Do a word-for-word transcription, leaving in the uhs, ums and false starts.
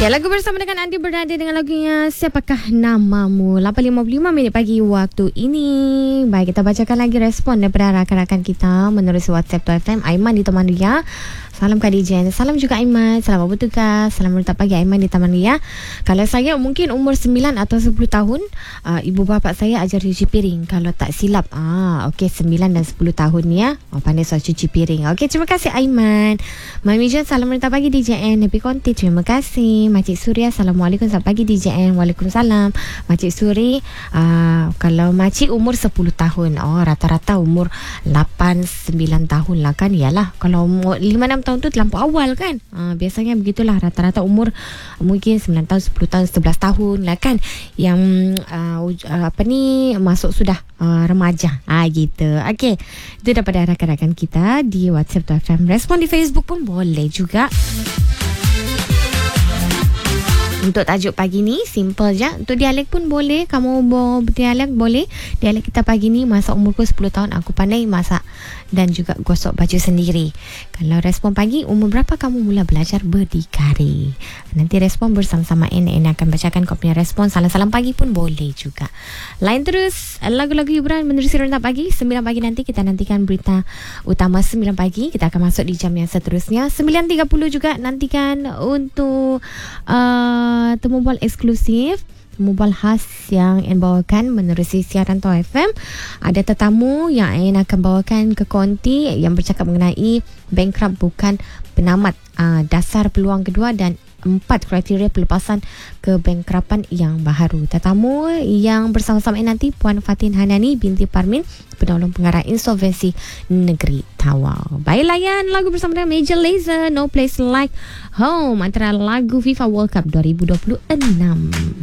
Ya, lagu bersama dengan Andi berada dengan lagunya Siapakah Namamu. lapan lima puluh lima minit pagi waktu ini. Baik, kita bacakan lagi respon daripada rakan-rakan kita menerusi WhatsApp tu F M. Aiman di Taman Ria. Salam Kak Dijen. Salam juga Aiman. Salam bertugas. Salam bertugas pagi Aiman di Taman Ria. Kalau saya mungkin umur sembilan atau sepuluh tahun, uh, ibu bapa saya ajar cuci piring. Kalau tak silap, ah, okey, sembilan dan sepuluh tahun ni ya. Oh, pandai soal cuci piring. Okey, terima kasih Aiman. Mami Jen, salam bertugas pagi D J N. Happy Konti, terima kasih. Makcik Suria, Assalamualaikum, selamat pagi D J N. Waalaikumsalam. Makcik Suri, uh, kalau makcik umur sepuluh tahun, oh, rata-rata umur lapan sembilan tahun lah kan. Yalah, kalau umur lima enam tahun tu terlampau awal kan. uh, Biasanya begitulah, rata-rata umur mungkin sembilan tahun, sepuluh tahun, sebelas tahun lah kan, yang uh, uh, apa ni, masuk sudah uh, remaja. Ah gitu. Okey, itu daripada rakan-rakan kita di WhatsApp tu F M. Respon di Facebook pun boleh juga. Untuk tajuk pagi ni simple je. Untuk dialek pun boleh. Kamu mau berdialek boleh. Dialek kita pagi ni, masa umurku sepuluh tahun aku pandai masak dan juga gosok baju sendiri. Kalau respon pagi, umur berapa kamu mula belajar berdikari? Nanti respon bersama-sama N N akan bacakan kau punya respon. Salam-salam pagi pun boleh juga. Lain terus lagu-lagu hiburan menerusi Rentak Pagi. sembilan pagi nanti kita nantikan berita utama sembilan pagi. Kita akan masuk di jam yang seterusnya. sembilan tiga puluh juga nantikan untuk uh, temu bual eksklusif, temu bual khas yang N bawakan menerusi siaran Tau F M. Ada tetamu yang N akan bawakan ke konti yang bercakap mengenai bankrupt bukan penamat, uh, dasar peluang kedua dan empat kriteria pelepasan kebankruptan yang baharu. Tetamu yang bersama-sama nanti Puan Fatin Hanani binti Parmin, penolong pengarah insolvensi negeri Tawau. Baik, layan lagu bersama dengan Major Lazer, No Place Like Home, antara lagu FIFA World Cup dua ribu dua puluh enam.